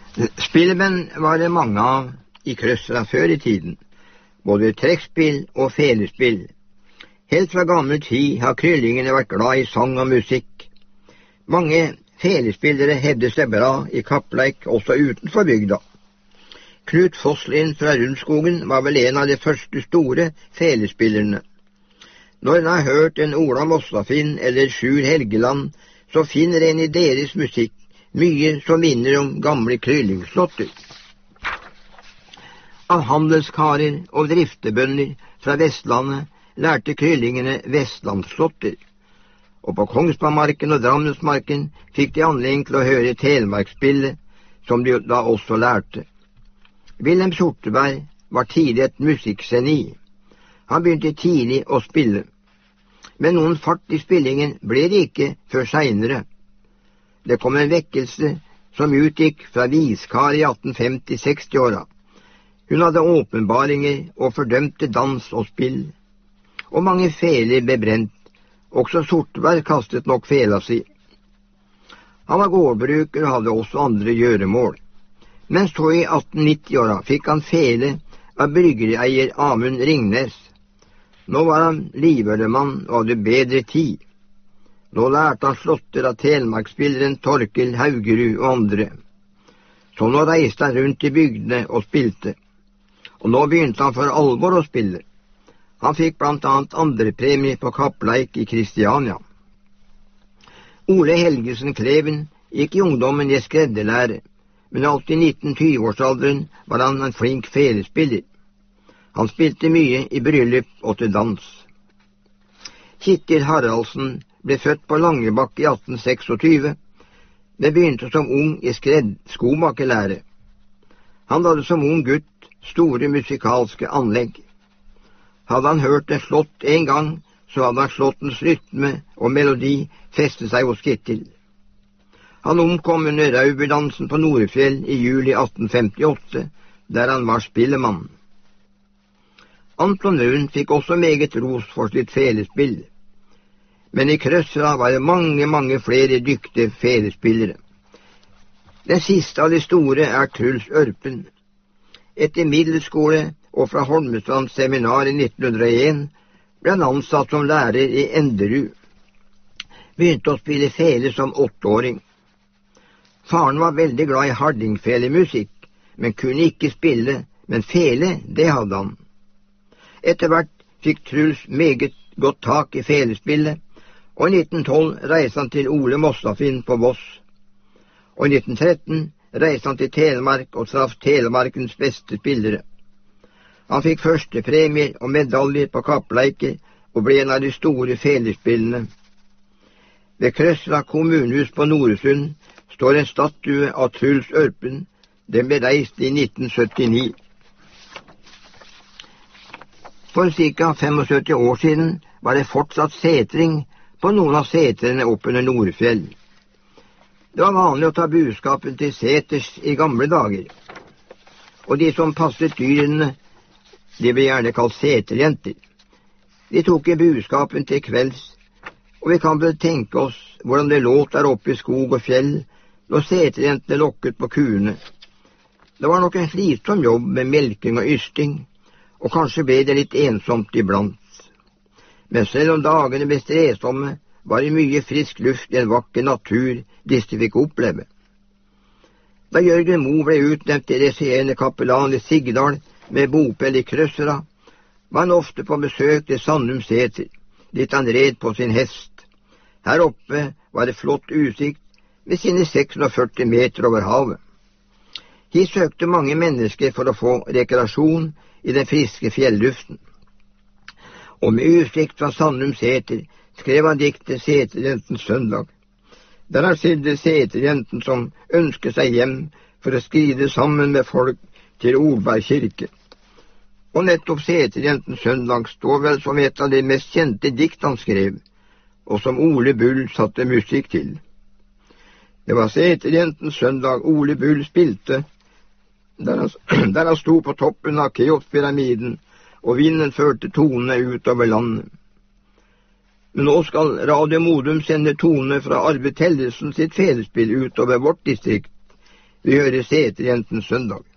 Spillemenn var det mange av i Krøsra før i tiden, både trekkspill og felespill. Helt fra gammel tid har kryllingene vært glad i sang og musikk. Mange felespillere hevde seg bra i kappleik også utenfor bygda. Knut Fosslien fra Rundskogen var vel en av de første store felespillerne. Når en har hørt en Ola Mossafinn eller Sjur Helgeland, så finner en i deres musikk mye som minner om gamle kryllingslotter. Av handelskarer og driftebønder fra Vestlandet lærte kryllingene vestlandslotter, og på Kongsbergmarken og Drammensmarken fikk de anledning til å høre telemarksspillet, som de da også lærte. Wilhelm Sorteberg var tidlig et musikkgeni. Han begynte tidlig å spille, men noen fart i spillingen ble det ikke før senere. Det kom en vekkelse som utgikk fra viskar i 1850-60-åra. Hun hadde åpenbaringer og fordømte dans og spill, og mange feler ble brent. Også Sorteberg kastet nok fela si. Han var gårdbruker og hadde også andre gjøremål. Men så i 1890-åra fikk han fele av bryggerieier Amund Ringnes. Nå var han livørdemann og hadde bedre tid. Nå lærte han slåtter av telemarksspilleren Torkel Haugerud og andre. Så nå reiste han rundt i bygdene og spilte. Og nå begynte han for alvor å spille. Han fikk blant annet andrepremie på kappleik i Kristiania. Ole Helgesen Kleven gikk i ungdommen i skredderlære, men alt i 19-20-årsalderen var han en flink felespiller. Han spilte mye i bryllup og til dans. Kittil Haraldsen ble født på Langebakk i 1826, men begynte som ung i skomakerlære. Han hadde som ung gutt store musikalske anlegg. Hadde han hørt en slått en gang, så hadde han slåttens rytme og melodi festet seg hos Kittil. Han omkom under Rauberdansen på Norefjell i juli 1858, der han var spillemann. Anton Røen fikk også meget ros for sitt felespill, men i Krøsra var det mange flere dyktige felespillere. Den siste av de store er Truls Ørpen. Etter middelskole og fra Holmestrands seminar i 1901 ble han ansatt som lærer i Enderud. Begynte å spille fele som 8-åring. Faren var veldig glad i hardingfelemusikk, men kunne ikke spille, men fele, det hadde han. Etter hvert fikk Truls meget godt tak i felespillet, og i 1912 reiste han til Ole Mossafinn på Voss. Og i 1913 reiste han til Telemark og traff Telemarkens beste spillere. Han fikk førstepremier og medaljer på kappleiker og ble en av de store felespillene. Ved Krøsra kommunehus på Noresund står en statue av Truls Ørpen. Den ble reist i 1979. For ca. 75 år siden var det fortsatt setring på noen av setrene oppunder Norefjell. Det var vanlig å ta buskapen til seters i gamle dager, og de som passet dyrene, de ble gjerne kalt seterjenter. De tok i buskapen til kvelds, og vi kan vel tenke oss hvordan det låt der oppe i skog og fjell når seterjentene lokket på kuene. Det var nok en slitsom jobb med melking og ysting, og kanskje ble det litt ensomt iblant. Men selv om dagene ble strevsomme, var det mye frisk luft i en vakker natur disse fikk oppleve. Da Jørgen Moe ble utnevnt til regjerende kapellan i Sigdal med bopel i Krøsra, var han ofte på besøk til Sandum seter, dit han red på sin hest. Her oppe var det flott utsikt med sine 46 meter over havet. Hit søkte mange mennesker for å få rekreasjon i den friske fjelluften. Og med utsikt fra Sandum seter skrev han diktet Seterjentens søndag. Der han skildret seterjenten som ønsker seg hjem for å skride sammen med folk til Olberg kirke. Og nettopp Seterjentens søndag står vel som et av de mest kjente dikt han skrev, og som Ole Bull satte musikk til. Det var Seterjentens søndag Ole Bull spilte, der han sto på toppen av Keopspyramiden, og vinden førte tonene utover landet. Men nå skal Radio Modum sende toner fra Arve Tellesen sitt felespill utover vårt distrikt. Vi hører Seterjentens søndag.